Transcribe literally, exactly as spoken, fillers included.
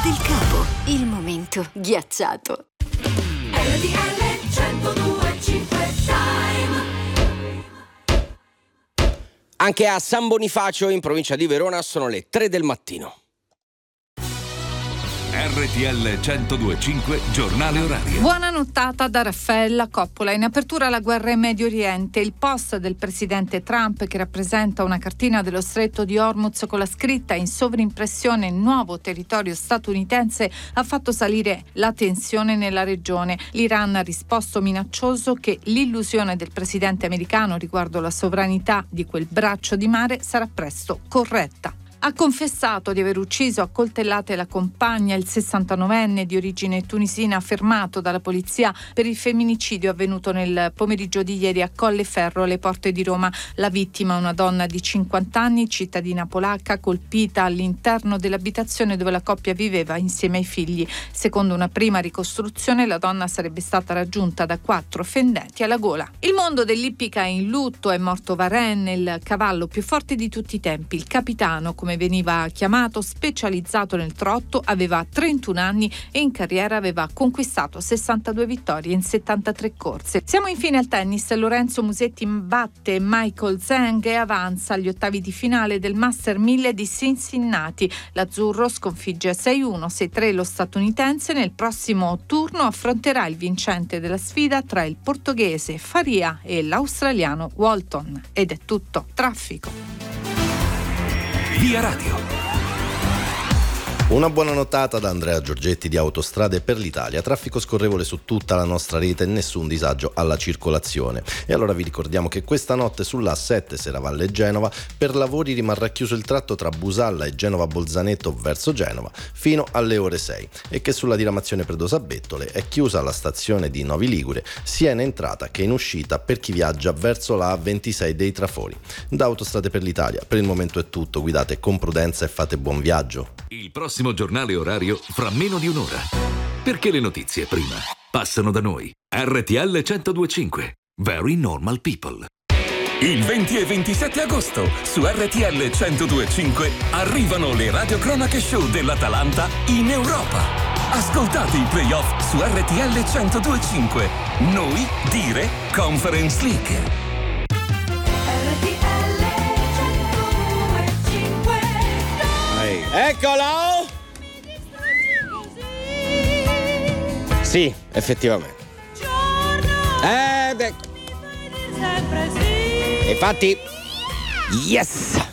il capo, il momento ghiacciato. R T L centodue e cinque Time. Anche a San Bonifacio, in provincia di Verona, sono le tre del mattino. R T L centodue e cinque, giornale orario. Buona nottata da Raffaella Coppola. In apertura alla guerra in Medio Oriente, il post del presidente Trump, che rappresenta una cartina dello stretto di Hormuz con la scritta in sovrimpressione nuovo territorio statunitense, ha fatto salire la tensione nella regione. L'Iran ha risposto minaccioso che l'illusione del presidente americano riguardo la sovranità di quel braccio di mare sarà presto corretta. Ha confessato di aver ucciso a coltellate la compagna, il sessantanovenne di origine tunisina, fermato dalla polizia per il femminicidio avvenuto nel pomeriggio di ieri a Colleferro, alle porte di Roma. La vittima, una donna di cinquanta anni, cittadina polacca, colpita all'interno dell'abitazione dove la coppia viveva insieme ai figli. Secondo una prima ricostruzione, la donna sarebbe stata raggiunta da quattro fendenti alla gola. Il mondo dell'ippica è in lutto, è morto Varenne, il cavallo più forte di tutti i tempi, il capitano, come veniva chiamato, specializzato nel trotto, aveva trentuno anni e in carriera aveva conquistato sessantadue vittorie in settantatré corse. Siamo infine al tennis. Lorenzo Musetti batte Michael Zhang e avanza agli ottavi di finale del Master mille di Cincinnati. L'azzurro sconfigge sei uno sei tre lo statunitense. Nel prossimo turno affronterà il vincente della sfida tra il portoghese Faria e l'australiano Walton. Ed è tutto. Traffico. Via Radio. Una buona nottata da Andrea Giorgetti di Autostrade per l'Italia. Traffico scorrevole su tutta la nostra rete e nessun disagio alla circolazione. E allora vi ricordiamo che questa notte sulla A sette Serravalle Genova per lavori rimarrà chiuso il tratto tra Busalla e Genova Bolzaneto verso Genova fino alle ore sei e che sulla diramazione Predosa Bettole è chiusa la stazione di Novi Ligure sia in entrata che in uscita per chi viaggia verso la A ventisei dei Trafori. Da Autostrade per l'Italia per il momento è tutto, guidate con prudenza e fate buon viaggio. Il prossimo giornale orario fra meno di un'ora. Perché le notizie prima passano da noi. R T L centodue e cinque. Very Normal People. Il venti e ventisette agosto su R T L centodue e cinque arrivano le radiocronache show dell'Atalanta in Europa. Ascoltate i playoff su R T L centodue e cinque. Noi dire Conference League. Eccolo! Sì, effettivamente. Eh, beh. Infatti, yes!